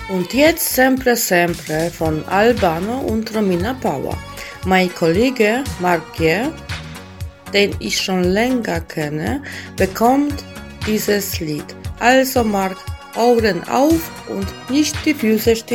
Und jetzt Sempre Sempre von Albano und Romina Power. Mein Kollege Marc Gier, den ich schon länger kenne, bekommt dieses Lied. Also Marc, Ohren auf und nicht die Füße stehen.